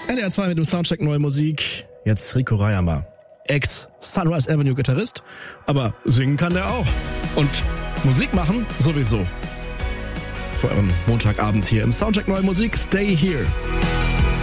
NDR 2 mit dem Soundcheck Neue Musik. Jetzt Rico Rayama, Ex-Sunrise Avenue Gitarrist, aber singen kann der auch. Und Musik machen sowieso. Vor eurem Montagabend hier im Soundcheck Neue Musik. Stay here.